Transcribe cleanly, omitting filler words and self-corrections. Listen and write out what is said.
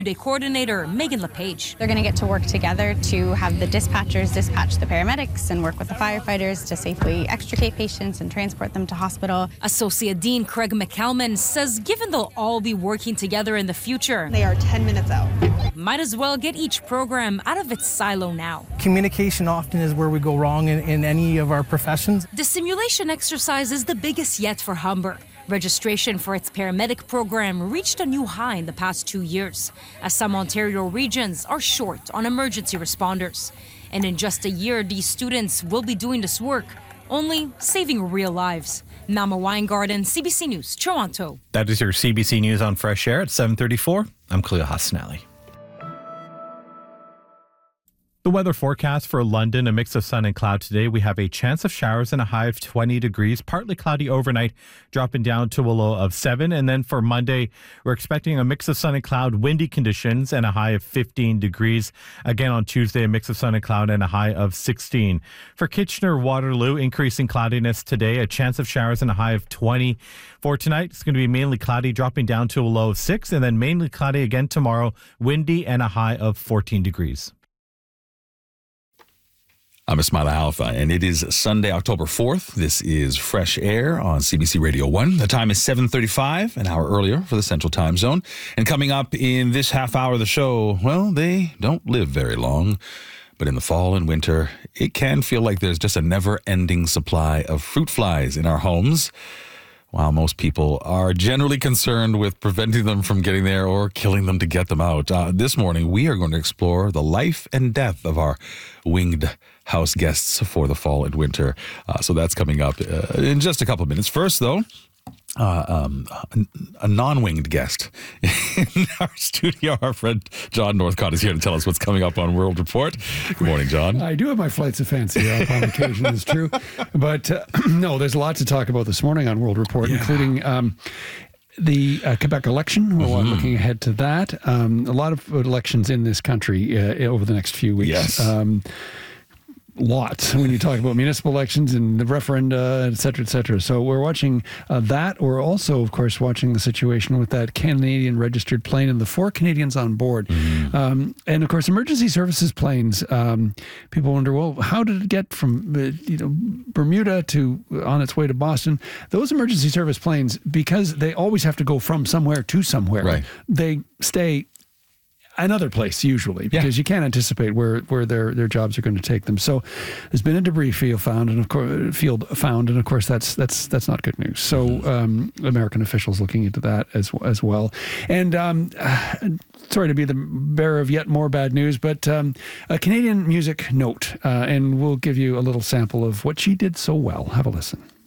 Day coordinator Megan LePage. They're going to get to work together to have the dispatchers dispatch the paramedics and work with the firefighters to safely extricate patients and transport them to hospital. Associate Dean Craig McCalman says given they'll all be working together in the future, they are 10 minutes out. Might as well get each program out of its silo now. Communication often is where we go wrong in any of our professions. The simulation exercise is the biggest yet for Humber. Registration for its paramedic program reached a new high in the past 2 years, as some Ontario regions are short on emergency responders. And in just a year, these students will be doing this work, only saving real lives. Nama Weingarten, CBC News, Toronto. That is your CBC News on Fresh Air at 7:34. I'm Khalil Hassanali. The weather forecast for London, a mix of sun and cloud today. We have a chance of showers and a high of 20 degrees, partly cloudy overnight, dropping down to a low of 7. And then for Monday, we're expecting a mix of sun and cloud, windy conditions, and a high of 15 degrees. Again on Tuesday, a mix of sun and cloud and a high of 16. For Kitchener-Waterloo, increasing cloudiness today, a chance of showers and a high of 20. For tonight, it's going to be mainly cloudy, dropping down to a low of 6, and then mainly cloudy again tomorrow, windy and a high of 14 degrees. I'm Ismail Alfa, and it is Sunday, October 4th. This is Fresh Air on CBC Radio 1. The time is 7:35, an hour earlier for the Central Time Zone. And coming up in this half hour of the show, well, they don't live very long. But in the fall and winter, it can feel like there's just a never-ending supply of fruit flies in our homes. While most people are generally concerned with preventing them from getting there or killing them to get them out. This morning, we are going to explore the life and death of our winged house guests for the fall and winter. So that's coming up in just a couple of minutes. First, though, a non-winged guest in our studio. Our friend John Northcott is here to tell us what's coming up on World Report. Good morning, John. I do have my flights of fancy up on occasion, it's true. But no, there's a lot to talk about this morning on World Report, including the Quebec election. We're looking ahead to that. A lot of elections in this country over the next few weeks. Yes. Lots when you talk about municipal elections and the referenda, et cetera, et cetera. So we're watching that. We're also, of course, watching the situation with that Canadian registered plane and the 4 Canadians on board. And, of course, emergency services planes. People wonder, well, how did it get from Bermuda to on its way to Boston? Those emergency service planes, because they always have to go from somewhere to somewhere, they stay another place usually because you can't anticipate where their jobs are going to take them. So there's been a debris field found, and of course that's not good news. So American officials looking into that as well. And sorry to be the bearer of yet more bad news, but a Canadian music note, and we'll give you a little sample of what she did so well. Have a listen.